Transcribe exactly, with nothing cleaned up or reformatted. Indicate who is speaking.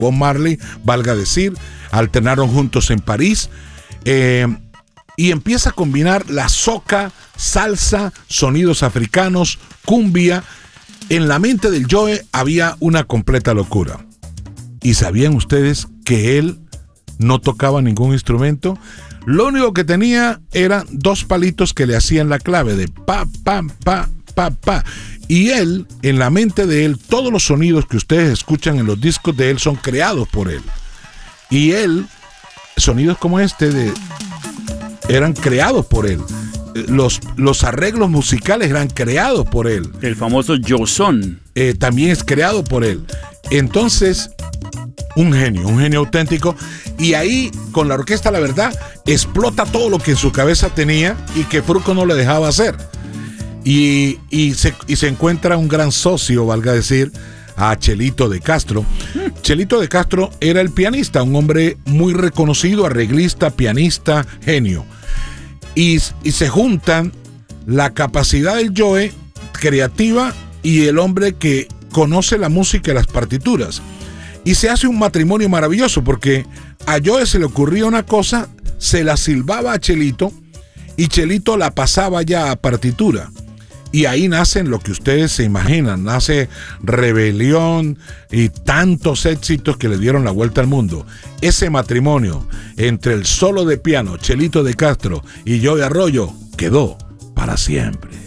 Speaker 1: Bob Marley, valga decir, alternaron juntos en París, eh, y empieza a combinar la soca, salsa, sonidos africanos, cumbia. En la mente del Joe había una completa locura. ¿Y sabían ustedes que él no tocaba ningún instrumento? Lo único que tenía eran dos palitos que le hacían la clave de pa, pa, pa, pa, pa. Y él, en la mente de él, todos los sonidos que ustedes escuchan en los discos de él son creados por él. Y él, sonidos como este de, eran creados por él. Los, los arreglos musicales eran creados por él.
Speaker 2: El famoso Joson.
Speaker 1: Eh, también es creado por él. Entonces, un genio, un genio auténtico. Y ahí, con la orquesta La Verdad, explota todo lo que en su cabeza tenía y que Fruco no le dejaba hacer. Y, y, se, y se encuentra un gran socio, valga decir, a Chelito de Castro. Chelito de Castro era el pianista, un hombre muy reconocido, arreglista, pianista, genio. Y, y se juntan la capacidad del Joe creativa y el hombre que conoce la música y las partituras. Y se hace un matrimonio maravilloso porque a Joe se le ocurría una cosa, se la silbaba a Chelito y Chelito la pasaba ya a partitura. Y ahí nacen lo que ustedes se imaginan, nace Rebelión y tantos éxitos que le dieron la vuelta al mundo. Ese matrimonio entre el solo de piano, Chelito de Castro y Joe Arroyo quedó para siempre.